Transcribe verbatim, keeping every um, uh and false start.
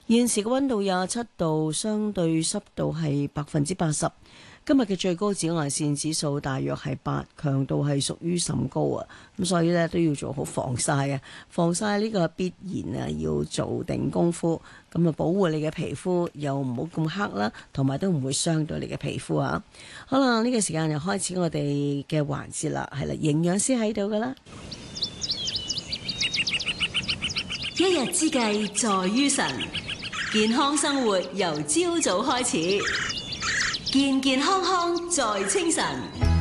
現時嘅溫度廿七度，相對濕度係百分之八十。今日嘅最高紫外線指數大約係八，強度係屬於甚高啊！咁所以咧都要做好防曬啊！防曬呢個必然啊，要做定功夫，咁啊保護你嘅皮膚又唔好咁黑啦，同埋都唔會傷到你嘅皮膚啊！好啦，呢個時間又開始我哋嘅環節啦，係啦，營養師喺度噶啦。 一日之計在於晨，健康生活由朝早開始。健健康康在清晨。